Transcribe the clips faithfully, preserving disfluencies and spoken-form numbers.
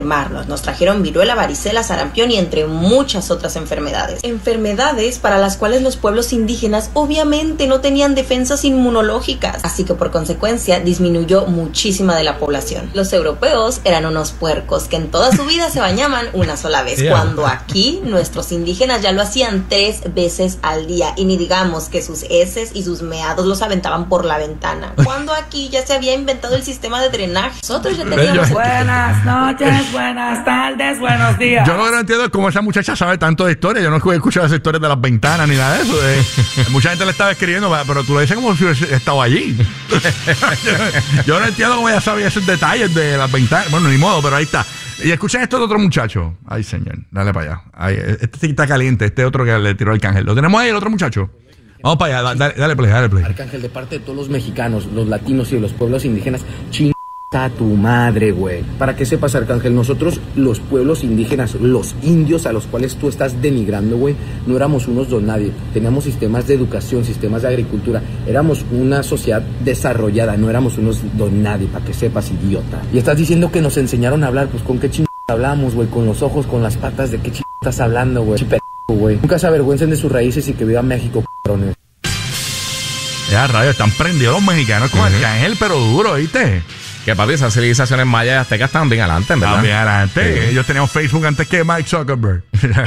enfermarnos. Nos trajeron viruela, varicela, sarampión y entre muchas otras enfermedades. Enfermedades para las cuales los pueblos indígenas obviamente no tenían defensas inmunológicas, así que por consecuencia disminuyó muchísima de la población. Los europeos eran unos puercos que en toda su vida se bañaban una sola vez, yeah. cuando aquí nuestros indígenas ya lo hacían tres veces al día, y ni digamos que sus heces y sus meados los aventaban por la ventana, cuando aquí ya se había inventado el sistema de drenaje. Nosotros ya teníamos... Buenas noches, buenas tardes, buenos días. Yo no entiendo cómo esa muchacha sabe tanto de historia. Yo no he escuchado esas historias de las ventanas ni nada de eso. Eh, mucha gente le estaba escribiendo, pero tú lo dices como si hubiese estado allí. yo, yo no entiendo cómo ella sabía esos detalles de las ventanas. Bueno, ni modo, pero ahí está. Y escuchen esto de otro muchacho. Ay, señor, dale para allá. Ay, este sí está caliente, este otro que le tiró Arcángel. ¿Lo tenemos ahí, el otro muchacho? Vamos para allá, dale, dale play, dale play. Arcángel, de parte de todos los mexicanos, los latinos y de los pueblos indígenas, ching a tu madre, güey. Para que sepas, Arcángel, nosotros, los pueblos indígenas, los indios a los cuales tú estás denigrando, güey, no éramos unos don nadie. Teníamos sistemas de educación, sistemas de agricultura. Éramos una sociedad desarrollada, no éramos unos don nadie, para que sepas, idiota. Y estás diciendo que nos enseñaron a hablar, pues ¿con qué ching hablamos, güey? Con los ojos, con las patas, ¿de qué ching estás hablando, güey? Chipe, güey. Nunca se avergüencen de sus raíces y que viva México, cabrones. Ya, rayos, están prendidos los mexicanos con uh-huh. Arcángel, pero duro, ¿viste? Que papi, esas civilizaciones mayas y aztecas estaban bien adelante, ¿verdad? Estaban bien adelante. Sí. Ellos tenían Facebook antes que Mike Zuckerberg.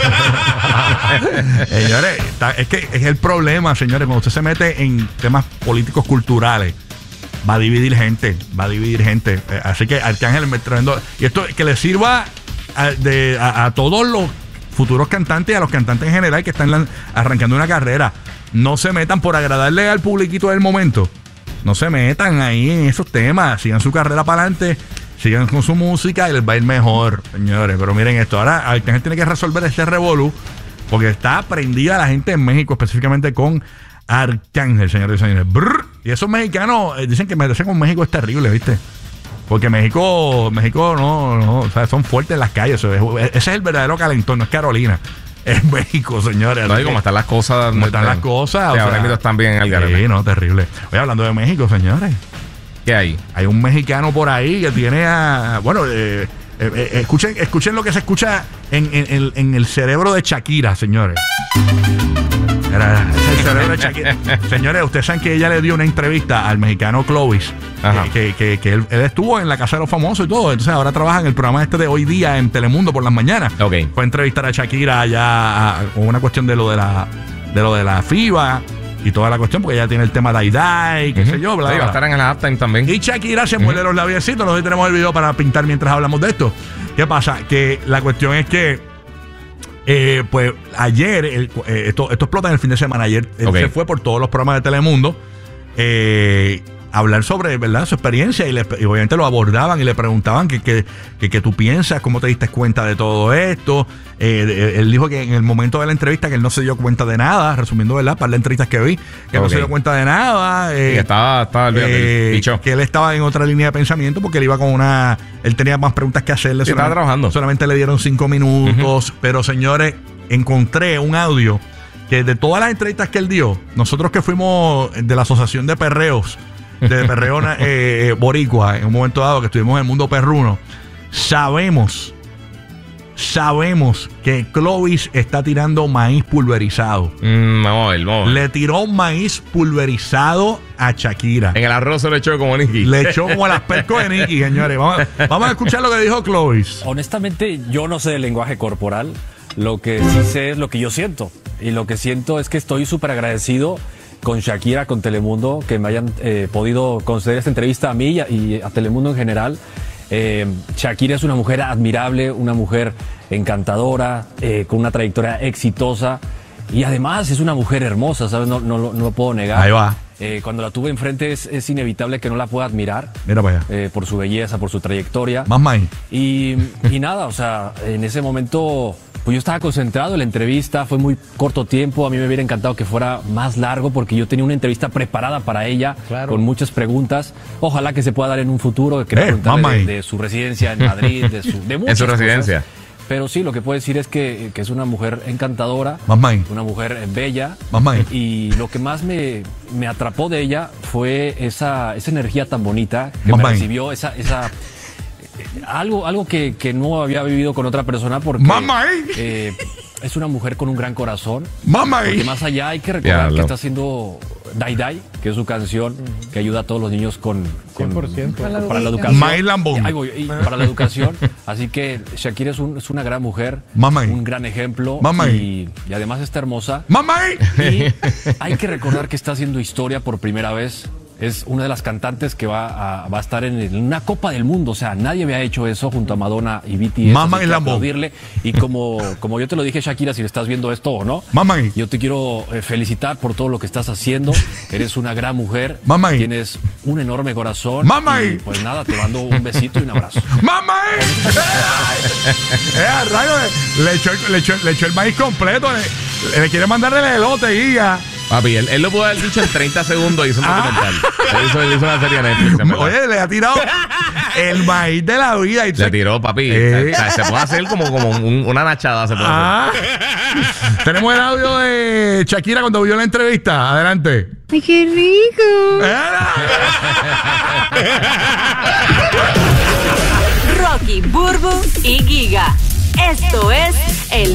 Señores, está, es que es el problema, señores. Cuando usted se mete en temas políticos culturales, va a dividir gente. Va a dividir gente. Así que Arcángel me trayendo. Y esto que le sirva a, de, a, a todos los futuros cantantes y a los cantantes en general que están la, arrancando una carrera. No se metan por agradarle al publiquito del momento. No se metan ahí en esos temas. Sigan su carrera para adelante. Sigan con su música y les va a ir mejor, señores. Pero miren esto. Ahora Arcángel tiene que resolver este revolú porque está prendida la gente en México, específicamente con Arcángel, señores y señores. Brr. Y esos mexicanos eh, dicen que meterse con México es terrible, ¿viste? Porque México, México no, no, o sea, son fuertes en las calles. Ese es el verdadero calentón, no es Carolina. Es México, señores. No, y como están las cosas. Como están las cosas. Sí, ahora mismo están bien en el garete. Sí, no, terrible. Oye, hablando de México, señores. ¿Qué hay? Hay un mexicano por ahí que tiene a... Bueno, eh, eh, eh, escuchen, escuchen lo que se escucha en, en, en, en el cerebro de Shakira, señores. Era, es el cerebro de Shakira. Señores, ustedes saben que ella le dio una entrevista al mexicano Clovis. Ajá. Que, que, que él, él estuvo en la Casa de los Famosos y todo. Entonces ahora trabaja en el programa este de Hoy Día en Telemundo por las mañanas. Okay. Fue a entrevistar a Shakira allá con una cuestión de lo de la de lo de la FIBA y toda la cuestión, porque ella tiene el tema Dai Dai, qué uh-huh. sé yo, bla, sí, bla, va a estar en el halftime también. Y Shakira se muerde uh-huh. los labiecitos. Nosotros tenemos el video para pintar mientras hablamos de esto. ¿Qué pasa? Que la cuestión es que Eh, pues ayer, el, eh, esto, esto explota en el fin de semana. Ayer él okay. se fue por todos los programas de Telemundo eh, a hablar sobre, ¿verdad?, su experiencia. Y, le, y obviamente lo abordaban y le preguntaban que, que, que, que tú piensas, cómo te diste cuenta de todo esto. Eh, él dijo que en el momento de la entrevista que él no se dio cuenta de nada, resumiendo, ¿verdad?, para las entrevistas que vi, que okay. no se dio cuenta de nada. Eh, estaba, estaba el eh, que él estaba en otra línea de pensamiento porque él iba con una... Él tenía más preguntas que hacerle. Sí, estaba trabajando. Solamente le dieron cinco minutos. Uh-huh. Pero, señores, encontré un audio que de todas las entrevistas que él dio, nosotros que fuimos de la Asociación de Perreos, de Perreo eh, Boricua, en un momento dado que estuvimos en el mundo perruno, sabemos, sabemos que Clovis está tirando maíz pulverizado. Mm, vamos a ver, vamos a ver. Le tiró maíz pulverizado a Shakira. En el arroz se le echó como Nicky. Le echó como el asperco de Nicky, señores. Vamos, vamos a escuchar lo que dijo Clovis. Honestamente, yo no sé del lenguaje corporal. Lo que sí sé es lo que yo siento. Y lo que siento es que estoy súper agradecido con Shakira, con Telemundo, que me hayan eh, podido conceder esta entrevista a mí y a, y a Telemundo en general. Eh, Shakira es una mujer admirable, una mujer encantadora, eh, con una trayectoria exitosa y además es una mujer hermosa, ¿sabes? No, no, no lo puedo negar. Ahí va. Eh, cuando la tuve enfrente es, es inevitable que no la pueda admirar. Mira para allá. Eh, por su belleza, por su trayectoria. Más maíz. Y, y nada, o sea, en ese momento... Pues yo estaba concentrado en la entrevista, fue muy corto tiempo, a mí me hubiera encantado que fuera más largo porque yo tenía una entrevista preparada para ella, claro, con muchas preguntas. Ojalá que se pueda dar en un futuro, quería eh, preguntarle de, de su residencia en Madrid, de, su, de muchas en su residencia. Cosas. Pero sí, lo que puedo decir es que, que es una mujer encantadora, una mujer bella, y lo que más me, me atrapó de ella fue esa, esa energía tan bonita que me recibió, esa... esa algo, algo que, que no había vivido con otra persona porque Mamá, eh, es una mujer con un gran corazón. Mamá, Porque más allá hay que recordar Ya, que lo- está haciendo Dai Dai, que es su canción que ayuda a todos los niños con, con para la educación. May Lambón. Ahí voy, y para la educación. Así que Shakira es, un- es una gran mujer, Mamá. un gran ejemplo Mamá. y, y además está hermosa. mamá. Y hay que recordar que está haciendo historia por primera vez. Es una de las cantantes que va a, va a estar en, el- en una Copa del Mundo. O sea, nadie había hecho eso junto a Madonna y B T S. Mamá así y que Lambo. aplaudirle. Y como, como yo te lo dije, Shakira, si le estás viendo esto o no, Mamá. yo te quiero eh, felicitar por todo lo que estás haciendo. Eres una gran mujer. Mamá. Tienes un enorme corazón. Mamá. Y pues nada, te mando un besito y un abrazo. ¡Mamá! Eh, a rayo, le, echó, le, echó, le echó el maíz completo. Le, le quiere mandar el elote, guía. Papi, él, él lo pudo haber dicho en treinta segundos y hizo un Ah. documental. Él hizo, él hizo una serie de Netflix. en verdad. Oye, le ha tirado el maíz de la vida. Y Le tiró, papi. Eh. O sea, se puede hacer como, como un- una nachada. Se puede hacer. Ah. Tenemos el audio de Shakira cuando vio la entrevista. Adelante. ¡Ay, qué rico! Rocky, Burbu y Giga. Esto es el